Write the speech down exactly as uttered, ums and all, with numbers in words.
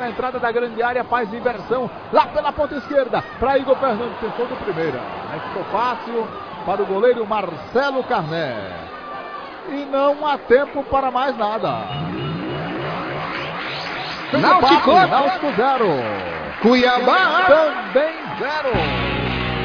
A entrada da grande área faz inversão lá pela ponta esquerda para Igor Fernandes, tentou de primeira, aí ficou fácil para o goleiro Marcelo Carné e não há tempo para mais nada. Náutico, Náutico zero, Cuiabá também zero.